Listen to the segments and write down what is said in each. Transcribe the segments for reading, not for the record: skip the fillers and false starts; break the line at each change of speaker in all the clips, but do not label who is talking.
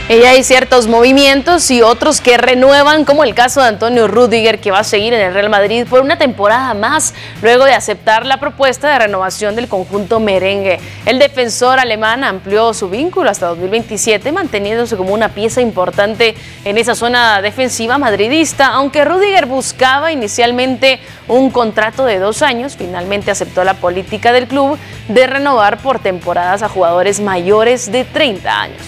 Y hay ciertos movimientos y otros que renuevan, como el caso de Antonio Rüdiger, que va a seguir en el Real Madrid por una temporada más, luego de aceptar la propuesta de renovación del conjunto merengue. El defensor alemán amplió su vínculo hasta 2027, manteniéndose como una pieza importante en esa zona defensiva madridista. Aunque Rüdiger buscaba inicialmente un contrato de 2 años, finalmente aceptó la política del club de renovar por temporadas a jugadores mayores de 30 años.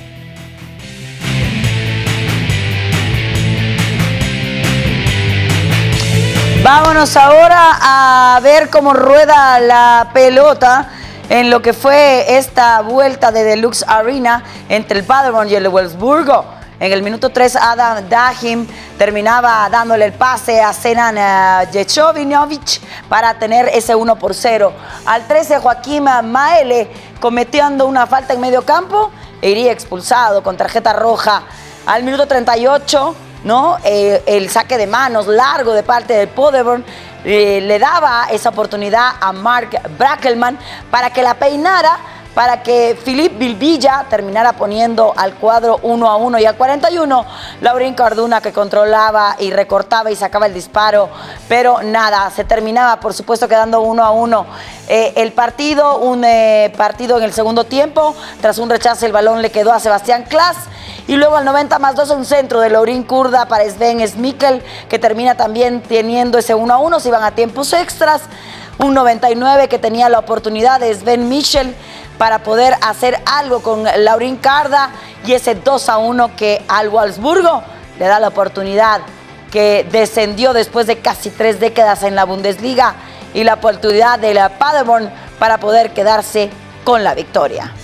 Vámonos ahora a ver cómo rueda la pelota en lo que fue esta vuelta de Deluxe Arena entre el Paderborn y el Wolfsburgo. En el minuto 3, Adam Dahim terminaba dándole el pase a Zenan Jecovinovic para tener ese 1-0. Al 13, Joaquín Maele cometiendo una falta en medio campo e iría expulsado con tarjeta roja. Al minuto 38, ¿no? El saque de manos largo de parte del Paderborn le daba esa oportunidad a Mark Brackelman para que la peinara, para que Philippe Bilbilla terminara poniendo al cuadro 1-1. Y al 41, Laurín Cardona, que controlaba y recortaba y sacaba el disparo, pero nada, se terminaba por supuesto quedando 1-1 el partido. Un partido en el segundo tiempo, tras un rechace el balón le quedó a Sebastián Klas. Y luego al 90+2 un centro de Laurín Kurda para Sven Schmeichel, que termina también teniendo ese 1-1, se iban a tiempos extras. Un 99 que tenía la oportunidad de Sven Michel para poder hacer algo con Laurín Karda, y ese 2-1 que al Wolfsburgo le da la oportunidad, que descendió después de casi 3 décadas en la Bundesliga, y la oportunidad de la Paderborn para poder quedarse con la victoria.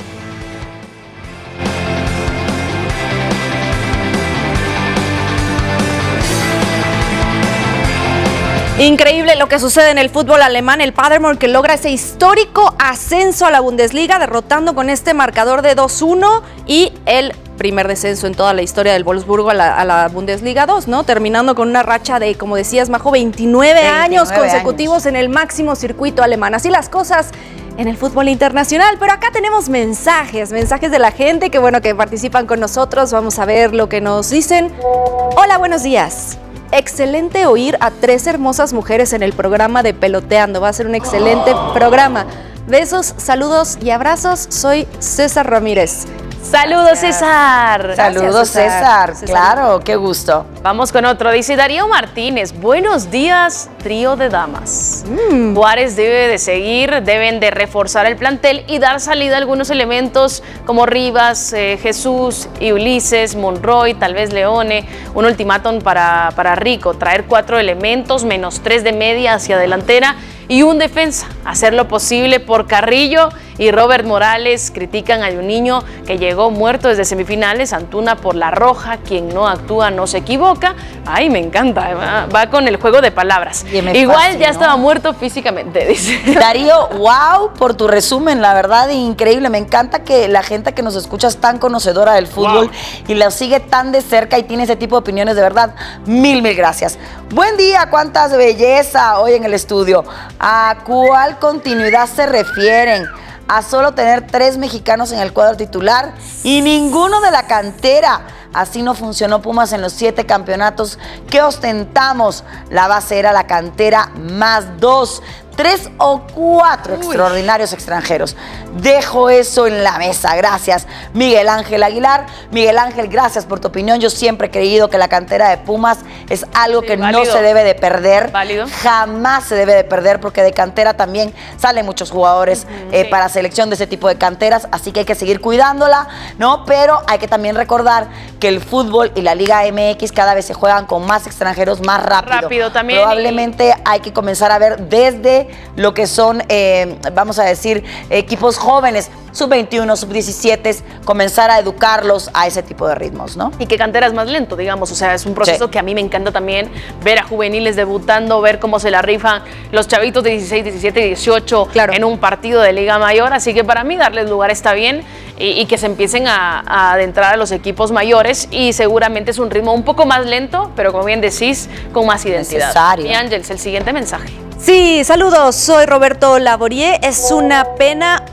Increíble lo que sucede en el fútbol alemán. El Paderborn, que logra ese histórico ascenso a la Bundesliga, derrotando con este marcador de 2-1, y el primer descenso en toda la historia del Wolfsburgo a la Bundesliga 2, ¿no? Terminando con una racha de, como decías, Majo, 29 años consecutivos en el máximo circuito alemán. Así las cosas en el fútbol internacional, pero acá tenemos mensajes de la gente que, bueno, que participan con nosotros. Vamos a ver lo que nos dicen. Hola, buenos días. Excelente oír a 3 hermosas mujeres en el programa de Peloteando. Va a ser un excelente programa. Besos, saludos y abrazos. Soy César Ramírez.
Saludos, César.
Saludos, César. Claro, qué gusto.
Vamos con otro. Dice Darío Martínez: buenos días, trío de damas. Juárez debe de seguir, deben de reforzar el plantel y dar salida a algunos elementos como Rivas, Jesús y Ulises, Monroy, tal vez Leone. Un ultimátum para Rico: traer 4 elementos, menos 3 de media hacia delantera y un defensa. Hacer lo posible por Carrillo y Robert Morales. Critican a un niño que llegó muerto desde semifinales, Antuna por la roja. Quien no actúa no se equivoca. Ay, me encanta, va con el juego de palabras. Igual fascinó. Ya estaba muerto físicamente, dice.
Darío, wow por tu resumen, la verdad, increíble. Me encanta que la gente que nos escucha es tan conocedora del fútbol y lo sigue tan de cerca y tiene ese tipo de opiniones, de verdad. Mil gracias. Buen día, cuántas belleza hoy en el estudio. ¿A cuál continuidad se refieren? A solo tener 3 mexicanos en el cuadro titular y ninguno de la cantera. Así no funcionó Pumas en los 7 campeonatos que ostentamos. La base era la cantera más 2. 3 o 4 extraordinarios extranjeros. Dejo eso en la mesa. Gracias, Miguel Ángel Aguilar. Miguel Ángel, gracias por tu opinión. Yo siempre he creído que la cantera de Pumas es algo que no se debe de perder.
Válido.
Jamás se debe de perder, porque de cantera también salen muchos jugadores para selección de ese tipo de canteras. Así que hay que seguir cuidándola, ¿no? Pero hay que también recordar que el fútbol y la Liga MX cada vez se juegan con más extranjeros más rápido.
También.
Probablemente hay que comenzar a ver desde lo que son, vamos a decir, equipos jóvenes, sub-21, sub-17, comenzar a educarlos a ese tipo de ritmos, ¿no?
Y que cantera es más lento, digamos, o sea, es un proceso que a mí me encanta también, ver a juveniles debutando, ver cómo se la rifan los chavitos de 16, 17 y 18 en un partido de Liga Mayor. Así que para mí darles lugar está bien, y que se empiecen a adentrar a los equipos mayores, y seguramente es un ritmo un poco más lento, pero como bien decís, con más identidad.
Necesario.
Y Ángels, el siguiente mensaje.
Sí, saludos, soy Roberto Laborier. Es una pena